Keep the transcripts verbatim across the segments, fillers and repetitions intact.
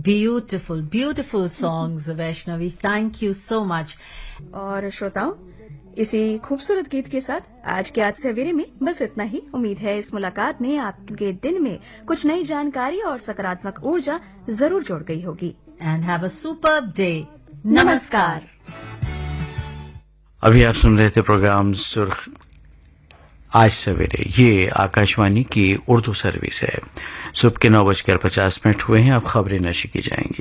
Beautiful, beautiful songs, Vaishnavi. Thank you so much. اور श्रोताओं इसी खूबसूरत गीत के साथ आज के आज सवेरे में बस इतना ही। उम्मीद है इस मुलाकात ने आपके दिन में कुछ नई जानकारी और सकारात्मक ऊर्जा जरूर जोड़ गई होगी। And have a superb day. Namaskar. अभी आप सुन रहे थे प्रोग्राम सुर्ख आज सवेरे। ये आकाशवाणी की उर्दू सर्विस है। सुबह के नौ बजकर पचास मिनट हुए हैं। अब खबरें नशर की जाएंगी।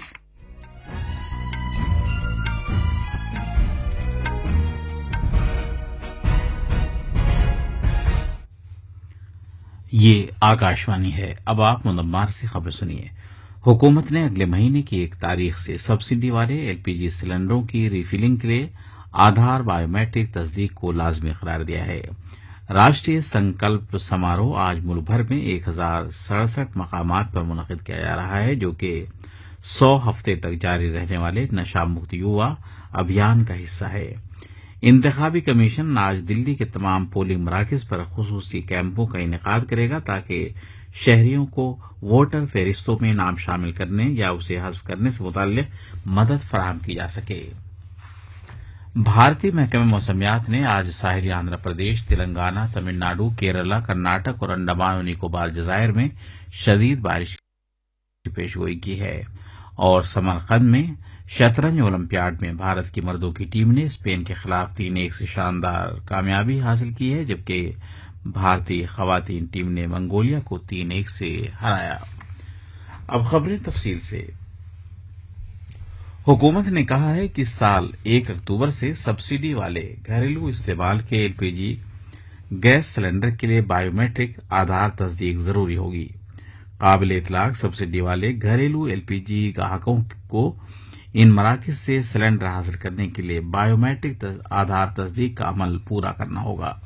ये आकाशवाणी है। अब आप मुनव्वर से खबर सुनिए। हुकूमत ने अगले महीने की एक तारीख से सब्सिडी वाले एलपीजी सिलेंडरों की रिफिलिंग के लिए आधार बायोमेट्रिक तस्दीक को लाजमी करार दिया है। राष्ट्रीय संकल्प समारोह आज मुल्क भर में एक हजार सड़सठ मकामात पर मुनक़िद किया जा रहा है, जो कि सौ हफ्ते तक जारी रहने वाले नशा मुक्त युवा अभियान का हिस्सा है। इंतखाबी कमीशन आज दिल्ली के तमाम पोलिंग मराकज पर खुसूसी कैंपों का इनेकाद करेगा ताकि शहरियों को वोटर फहरिस्तों में नाम शामिल करने या उसे हज़्फ करने से मुताल्लिक मदद फराहम की जा सके। भारतीय महकमे मौसमियात ने आज साहिली आंध्र प्रदेश, तेलंगाना, तमिलनाडु, केरला, कर्नाटक और अंडमान और निकोबार जजायर में शदीद बारिश की पेशगोई की है। और समरकंद में शतरंज ओलंपियाड में भारत की मर्दों की टीम ने स्पेन के खिलाफ तीन एक से शानदार कामयाबी हासिल की है, जबकि भारतीय खवातीन टीम ने मंगोलिया को तीन एक से हराया। अब खबरें तफसील से। हुकूमत ने कहा है कि साल एक अक्टूबर से सब्सिडी वाले घरेलू इस्तेमाल के एलपीजी गैस सिलेंडर के लिए बायोमेट्रिक आधार तस्दीक जरूरी होगी। काबिल इतलाक सब्सिडी वाले घरेलू एलपीजी ग्राहकों को इन मराकज से सिलेंडर हासिल करने के लिए बायोमेट्रिक तस, आधार तस्दीक का अमल पूरा करना होगा।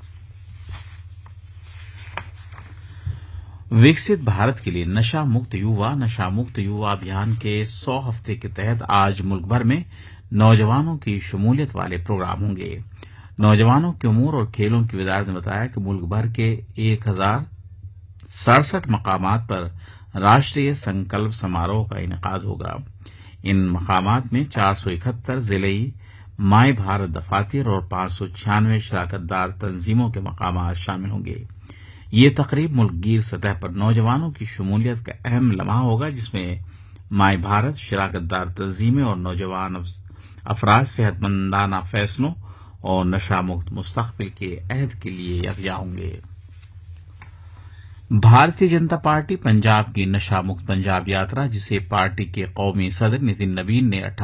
विकसित भारत के लिए नशा मुक्त युवा नशा मुक्त युवा अभियान के सौ हफ्ते के तहत आज मुल्क भर में नौजवानों की शमूलियत वाले प्रोग्राम होंगे। नौजवानों के उमूर और खेलों की वजारत ने बताया कि मुल्क भर के एक हजार सड़सठ मकामात पर राष्ट्रीय संकल्प समारोह का इनेकाद होगा। इन मकामात में चार सौ इकहत्तर जिले माई भारत दफातर और पांच सौ छियानवे शराकतदार तंजीमों के मकामात शामिल होंगे। ये तकरीब मुल्कगीर सतह पर नौजवानों की शमूलियत का अहम लम्हा होगा, जिसमें माई भारत, शराकतदार तंजीमें और नौजवान अफराज सेहतमंदाना फैसलों और नशा मुक्त मुस्तकबिल के अहद के लिए यकजा होंगे। भारतीय जनता पार्टी पंजाब की नशा मुक्त पंजाब यात्रा, जिसे पार्टी के कौमी सदर नितिन नवीन ने